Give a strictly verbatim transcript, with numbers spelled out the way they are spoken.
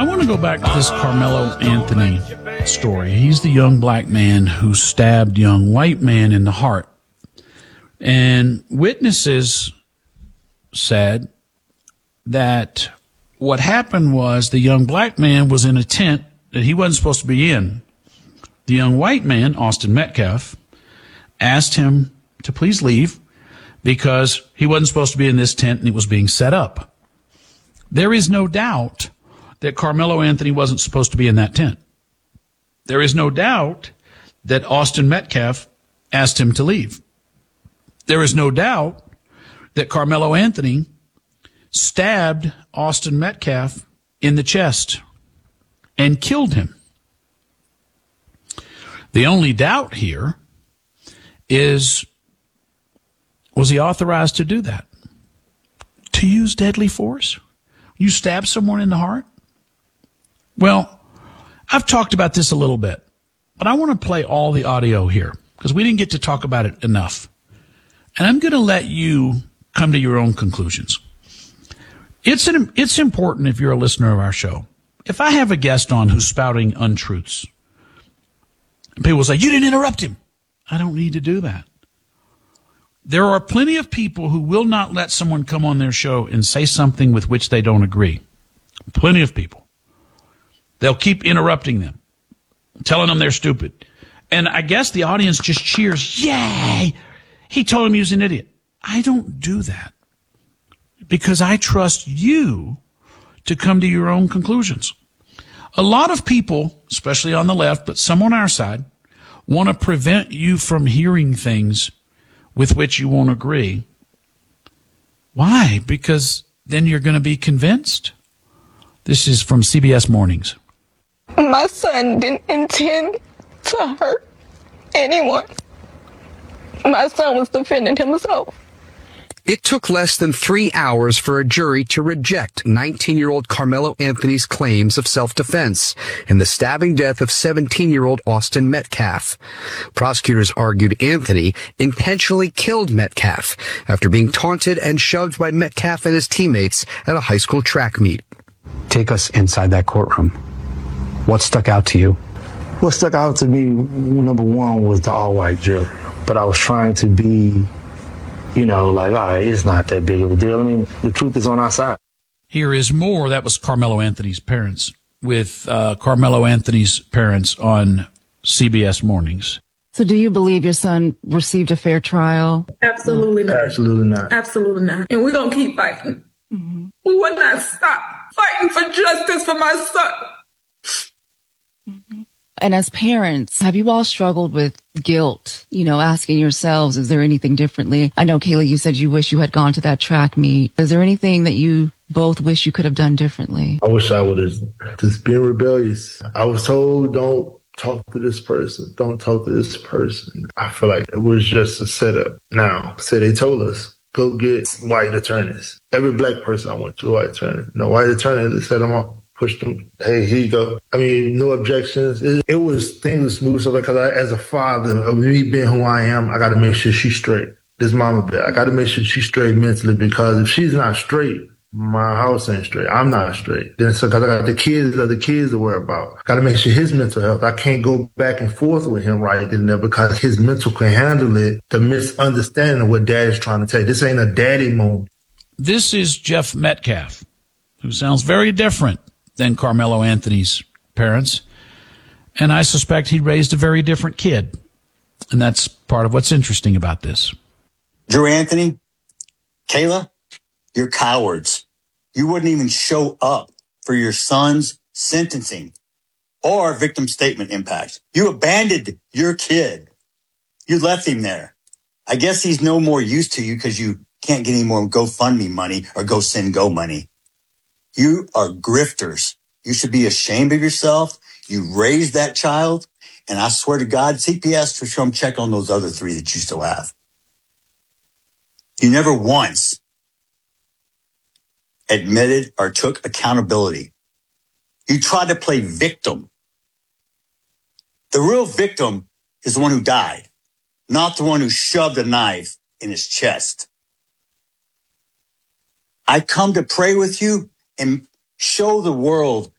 want to go back to this Carmelo Anthony story. He's the young black man who stabbed young white man in the heart. And witnesses said that what happened was the young black man was in a tent that he wasn't supposed to be in. The young white man, Austin Metcalf, asked him to please leave because he wasn't supposed to be in this tent and it was being set up. There is no doubt that Carmelo Anthony wasn't supposed to be in that tent. There is no doubt that Austin Metcalf asked him to leave. There is no doubt that Carmelo Anthony stabbed Austin Metcalf in the chest and killed him. The only doubt here is, was he authorized to do that? To use deadly force? You stab someone in the heart? Well, I've talked about this a little bit, but I want to play all the audio here because we didn't get to talk about it enough. And I'm going to let you come to your own conclusions. It's an, it's important if you're a listener of our show. If I have a guest on who's spouting untruths, people say, you didn't interrupt him. I don't need to do that. There are plenty of people who will not let someone come on their show and say something with which they don't agree. Plenty of people. They'll keep interrupting them, telling them they're stupid. And I guess the audience just cheers, yay! He told him he was an idiot. I don't do that because I trust you to come to your own conclusions. A lot of people, especially on the left, but some on our side, want to prevent you from hearing things with which you won't agree. Why? Because then you're going to be convinced. This is from C B S Mornings. My son didn't intend to hurt anyone. My son was defending himself. It took less than three hours for a jury to reject nineteen-year-old Carmelo Anthony's claims of self-defense in the stabbing death of seventeen-year-old Austin Metcalf. Prosecutors argued Anthony intentionally killed Metcalf after being taunted and shoved by Metcalf and his teammates at a high school track meet. Take us inside that courtroom. What stuck out to you? What stuck out to me, number one, was the all-white jury. But I was trying to be, you know, like, all right, it's not that big of a deal. I mean, the truth is on our side. Here is more. That was Carmelo Anthony's parents with uh, Carmelo Anthony's parents on C B S Mornings. So do you believe your son received a fair trial? Absolutely not. Absolutely not. Absolutely not. And we're going to keep fighting. Mm-hmm. We will not stop fighting for justice for my son. Mm-hmm. And as parents, have you all struggled with guilt, you know, asking yourselves, is there anything differently? I know, Kayla, you said you wish you had gone to that track meet. Is there anything that you both wish you could have done differently? I wish I would have just been rebellious. I was told, don't talk to this person. Don't talk to this person. I feel like it was just a setup. Now, so they told us, go get white attorneys. Every black person I went to a white attorney. No white attorney, they set them up. Pushed them. Hey, here you go. I mean, no objections. It, it was things smooth. So, because I, as a father of me being who I am, I got to make sure she's straight. This mama bad. I got to make sure she's straight mentally, because if she's not straight, my house ain't straight. I'm not straight. Then, so, because I got the kids, the kids to worry about. Got to make sure his mental health. I can't go back and forth with him right then there because his mental can handle it. The misunderstanding of what daddy's trying to tell you. This ain't a daddy moment. This is Jeff Metcalf, who sounds very different than Carmelo Anthony's parents. And I suspect he raised a very different kid. And that's part of what's interesting about this. Drew Anthony, Kayla, you're cowards. You wouldn't even show up for your son's sentencing or victim statement impact. You abandoned your kid. You left him there. I guess he's no more use to you because you can't get any more GoFundMe money or GoSendGo money. You are grifters. You should be ashamed of yourself. You raised that child. And I swear to God, C P S should come check on those other three that you still have. You never once admitted or took accountability. You tried to play victim. The real victim is the one who died, not the one who shoved a knife in his chest. I come to pray with you and show the world